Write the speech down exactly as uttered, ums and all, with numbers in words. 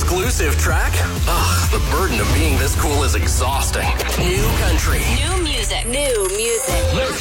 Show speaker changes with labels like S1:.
S1: exclusive track? Ugh, the burden of being this cool is exhausting. New country.
S2: New music. New music.
S1: Let's